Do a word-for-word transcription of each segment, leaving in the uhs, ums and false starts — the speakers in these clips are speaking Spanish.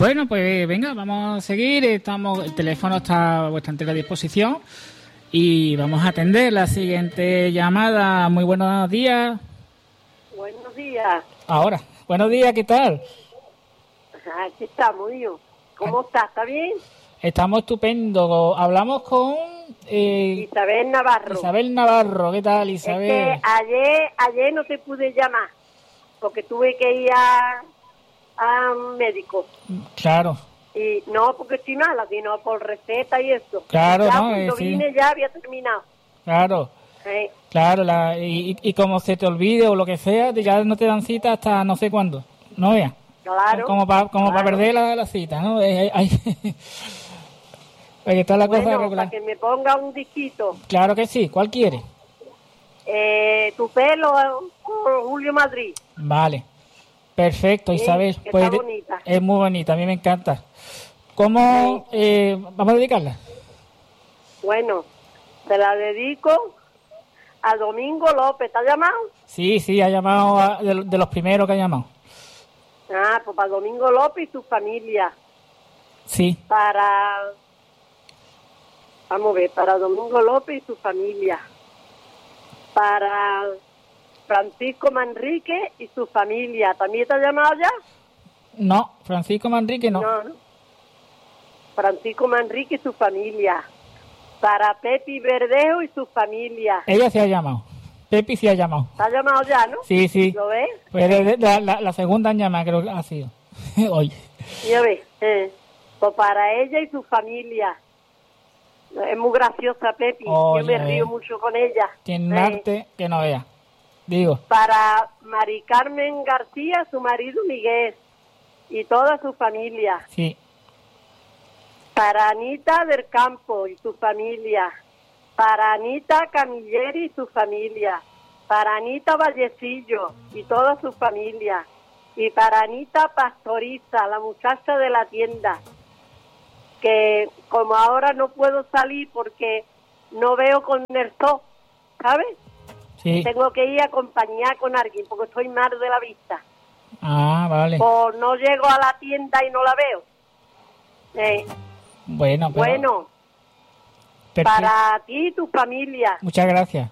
Bueno, pues venga, vamos a seguir. Estamos, el teléfono está a vuestra entera disposición y vamos a atender la siguiente llamada. Muy buenos días. Buenos días. Ahora, buenos días, ¿qué tal? Aquí estamos, hijo. ¿Cómo estás? ¿Está bien? Estamos estupendo. Hablamos con eh, Isabel Navarro. Isabel Navarro, ¿qué tal, Isabel? Es que ayer, ayer no te pude llamar porque tuve que ir a, a un médico. Claro. Y no porque estoy mala, sino por receta y eso. Claro, ya no. Cuando sí. vine ya había terminado. Claro. Sí. Claro, la, y, y como se te olvide o lo que sea, ya no te dan cita hasta no sé cuándo. ¿No veas? Claro. Como para como claro. para perder la, la cita, ¿no? Ahí, ahí, ahí está la bueno, cosa regular. Para que me ponga un disquito. Claro que sí. ¿Cuál quiere? Eh, tu pelo con Julio Madrid. Vale. Perfecto, sí, Isabel. Pues está bonita. Es muy bonita, a mí me encanta. ¿Cómo sí. eh, vamos a dedicarla? Bueno, te la dedico a Domingo López. ¿Te ha llamado? Sí, sí, ha llamado a, de, de los primeros que ha llamado. Ah, pues para Domingo López y su familia. Sí. Para, vamos a ver, para Domingo López y su familia. Para Francisco Manrique y su familia. ¿También te ha llamado ya? No, Francisco Manrique no. No, no. Francisco Manrique y su familia. Para Pepi Verdejo y su familia. Ella se ha llamado. Pepi sí ha llamado. ¿Te ha llamado ya, no? Sí, sí. ¿Lo ves? Pues la, la, la segunda llamada creo que ha sido. Hoy. Ya ves. Eh. Pues para ella y su familia. Es muy graciosa, Pepi. Oh, yo me río ves. mucho con ella. Tiene un eh. arte que no vea. Digo. Para Mari Carmen García, su marido Miguel. Y toda su familia. Sí. Para Anita del Campo y su familia. Para Anita Camilleri y su familia. Para Anita Vallecillo y toda su familia. Y para Anita Pastoriza, la muchacha de la tienda. Que como ahora no puedo salir porque no veo con el sol, ¿sabes? Sí. Tengo que ir a acompañar con alguien porque estoy mal de la vista. Ah, vale. O no llego a la tienda y no la veo. Eh, bueno, pero... Bueno. Perfecto. Para ti y tu familia. Muchas gracias.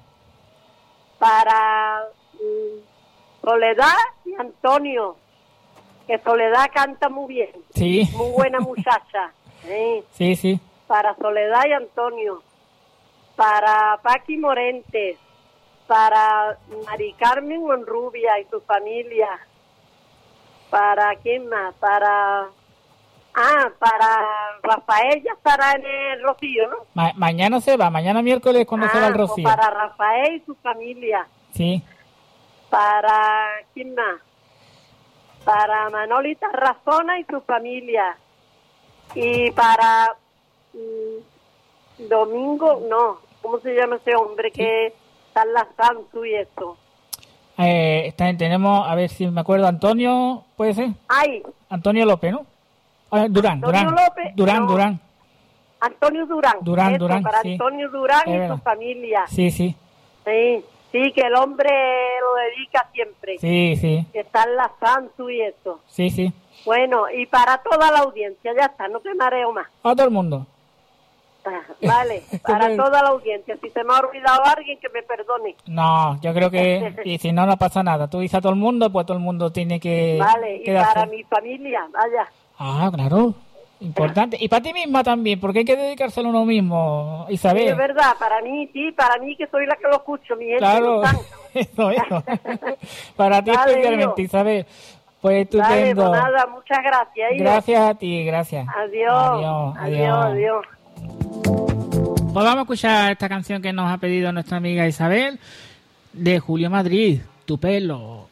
Para um, Soledad y Antonio, que Soledad canta muy bien. Sí. Muy buena muchacha. ¿eh? Sí, sí. Para Soledad y Antonio. Para Paqui Morentes. Para Mari Carmen Monrubia y su familia. Para quién más, para... Ah, para Rafael ya estará en el Rocío, ¿no? Ma- mañana se va, mañana miércoles cuando ah, se va el Rocío. Pues para Rafael y su familia. Sí. Para, ¿quién más? Para Manolita Razona y su familia. Y para mmm, Domingo, no, ¿cómo se llama ese hombre sí. que está en la Santu y eso? Eh, está, tenemos, a ver si me acuerdo, Antonio, ¿puede ser? Ay. Antonio López, ¿no? Ah, Durán, Antonio Durán, López, Durán, no. Durán. Antonio Durán. Durán, eso, Durán, para sí. Antonio Durán es y verdad. su familia. Sí, sí. Sí, sí, que el hombre lo dedica siempre. Sí, sí. Que está en la Santu y eso. Sí, sí. Bueno, y para toda la audiencia, ya está, no te mareo más. A todo el mundo. Ah, vale, para toda la audiencia. Si se me ha olvidado alguien, que me perdone. No, yo creo que y si no, no pasa nada. Tú dices a todo el mundo, pues todo el mundo tiene que... Vale, y quedarse. para mi familia, vaya. Ah, claro. Importante. Y para ti misma también, porque hay que dedicárselo a uno mismo, Isabel. Sí, es verdad, para mí, sí, para mí que soy la que lo escucho, mi gente. Claro, eso, eso. Para ti vale, especialmente, Isabel. Pues estupendo. Vale, pues nada, muchas gracias. Hijo. Gracias a ti, gracias. Adiós. Adiós, adiós. adiós. adiós. Pues vamos a escuchar esta canción que nos ha pedido nuestra amiga Isabel, de Julio Madrid, Tu pelo.